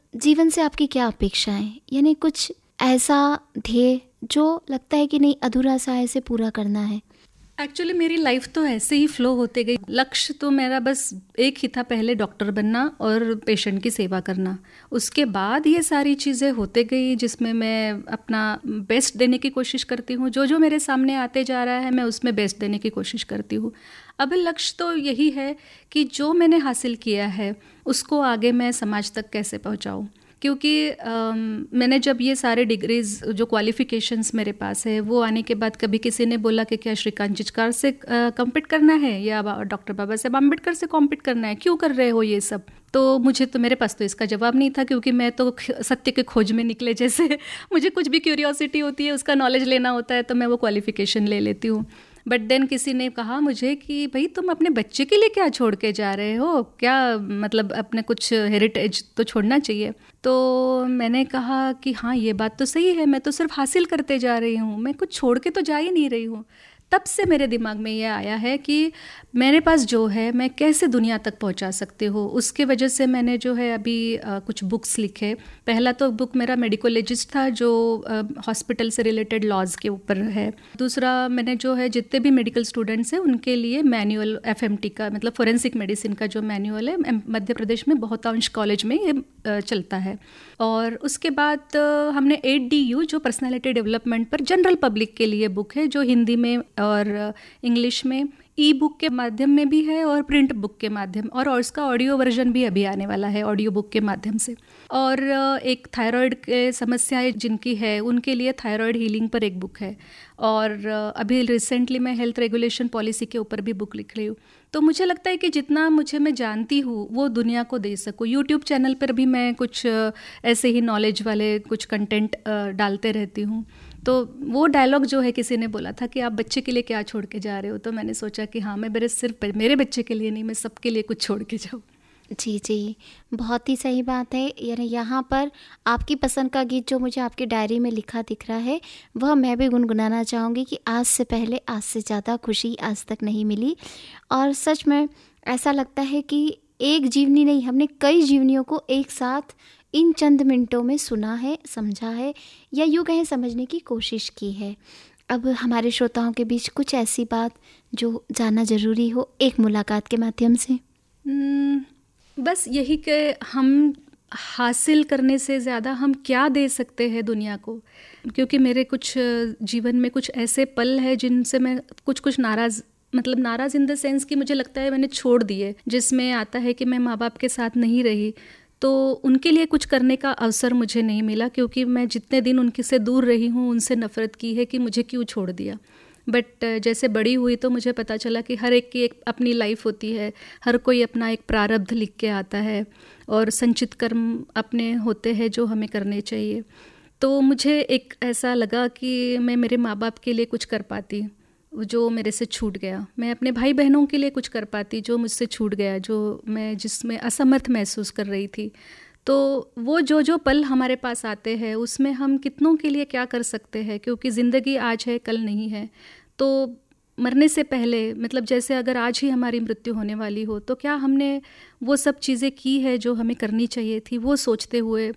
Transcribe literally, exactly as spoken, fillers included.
जीवन से आपकी क्या अपेक्षाएं, यानी कुछ ऐसा ध्येय जो लगता है कि नहीं अधूरा सा है, इसे पूरा करना है? एक्चुअली मेरी लाइफ तो ऐसे ही फ्लो होते गई। लक्ष्य तो मेरा बस एक ही था, पहले डॉक्टर बनना और पेशेंट की सेवा करना। उसके बाद ये सारी चीज़ें होते गई जिसमें मैं अपना बेस्ट देने की कोशिश करती हूँ। जो जो मेरे सामने आते जा रहा है मैं उसमें बेस्ट देने की कोशिश करती हूँ। अब लक्ष्य तो यही है कि जो मैंने हासिल किया है उसको आगे मैं समाज तक कैसे पहुँचाऊँ, क्योंकि आ, मैंने जब ये सारे डिग्रीज़ जो क्वालिफ़िकेशंस मेरे पास है वो आने के बाद कभी किसी ने बोला कि क्या श्रीकांत जिचकार से कम्पीट करना है या डॉक्टर बाबा साहेब अम्बेडकर से कम्पीट करना है, क्यों कर रहे हो ये सब। तो मुझे तो मेरे पास तो इसका जवाब नहीं था, क्योंकि मैं तो सत्य के खोज में निकले जैसे मुझे कुछ भी क्यूरियोसिटी होती है, उसका नॉलेज लेना होता है तो मैं वो क्वालिफ़िकेशन ले लेती हूँ। बट देन किसी ने कहा मुझे कि भाई तुम अपने बच्चे के लिए क्या छोड़ के जा रहे हो, क्या मतलब अपने कुछ हेरिटेज तो छोड़ना चाहिए। तो मैंने कहा कि हाँ ये बात तो सही है, मैं तो सिर्फ हासिल करते जा रही हूँ, मैं कुछ छोड़ के तो जा ही नहीं रही हूँ। तब से मेरे दिमाग में ये आया है कि मेरे पास जो है मैं कैसे दुनिया तक पहुंचा सकती हूँ। उसके वजह से मैंने जो है अभी आ, कुछ बुक्स लिखे। पहला तो बुक मेरा मेडिकोलॉजिस्ट था जो हॉस्पिटल से रिलेटेड लॉज के ऊपर है। दूसरा मैंने जो है जितने भी मेडिकल स्टूडेंट्स हैं उनके लिए मैनुअल एफएमटी का, मतलब फोरेंसिक मेडिसिन का जो मैनुअल है, मध्य प्रदेश में बहुतांश कॉलेज में ये चलता है। और उसके बाद हमने एट डी यू जो पर्सनैलिटी डेवलपमेंट पर जनरल पब्लिक के लिए बुक है, जो हिंदी में और इंग्लिश में ई बुक के माध्यम में भी है और प्रिंट बुक के माध्यम, और, और उसका ऑडियो वर्जन भी अभी आने वाला है ऑडियो बुक के माध्यम से। और एक थायराइड के समस्याएं जिनकी है उनके लिए थायराइड हीलिंग पर एक बुक है। और अभी रिसेंटली मैं हेल्थ रेगुलेशन पॉलिसी के ऊपर भी बुक लिख रही हूँ। तो मुझे लगता है कि जितना मुझे मैं जानती हूँ वो दुनिया को दे सकूँ। यूट्यूब चैनल पर भी मैं कुछ ऐसे ही नॉलेज वाले कुछ कंटेंट डालते रहती हूँ। तो वो डायलॉग जो है, किसी ने बोला था कि आप बच्चे के लिए क्या छोड़ के जा रहे हो, तो मैंने सोचा कि हाँ मैं मेरे सिर्फ मेरे बच्चे के लिए नहीं, मैं सबके लिए कुछ छोड़ के जाऊँ। जी जी, बहुत ही सही बात है। यानी यहाँ पर आपकी पसंद का गीत जो मुझे आपकी डायरी में लिखा दिख रहा है वह मैं भी गुनगुनाना चाहूँगी कि आज से पहले आज से ज़्यादा खुशी आज तक नहीं मिली। और सच में ऐसा लगता है कि एक जीवनी नहीं, हमने कई जीवनियों को एक साथ इन चंद मिनटों में सुना है, समझा है, या यूँ कहें समझने की कोशिश की है। अब हमारे श्रोताओं के बीच कुछ ऐसी बात जो जानना ज़रूरी हो एक मुलाकात के माध्यम से। बस यही कि हम हासिल करने से ज़्यादा हम क्या दे सकते हैं दुनिया को, क्योंकि मेरे कुछ जीवन में कुछ ऐसे पल हैं जिनसे मैं कुछ कुछ नाराज़, मतलब नाराज़ इन द सेंस कि मुझे लगता है मैंने छोड़ दिए, जिसमें आता है कि मैं माँ बाप के साथ नहीं रही, तो उनके लिए कुछ करने का अवसर मुझे नहीं मिला, क्योंकि मैं जितने दिन उनके से दूर रही हूँ उनसे नफ़रत की है कि मुझे क्यों छोड़ दिया। बट जैसे बड़ी हुई तो मुझे पता चला कि हर एक की एक अपनी लाइफ होती है, हर कोई अपना एक प्रारब्ध लिख के आता है और संचित कर्म अपने होते हैं जो हमें करने चाहिए। तो मुझे एक ऐसा लगा कि मैं मेरे माँ बाप के लिए कुछ कर पाती जो मेरे से छूट गया, मैं अपने भाई बहनों के लिए कुछ कर पाती जो मुझसे छूट गया, जो मैं जिसमें असमर्थ महसूस कर रही थी। तो वो जो जो पल हमारे पास आते हैं उसमें हम कितनों के लिए क्या कर सकते हैं, क्योंकि ज़िंदगी आज है कल नहीं है। तो मरने से पहले, मतलब जैसे अगर आज ही हमारी मृत्यु होने वाली हो तो क्या हमने वो सब चीज़ें की है जो हमें करनी चाहिए थी, वो सोचते हुए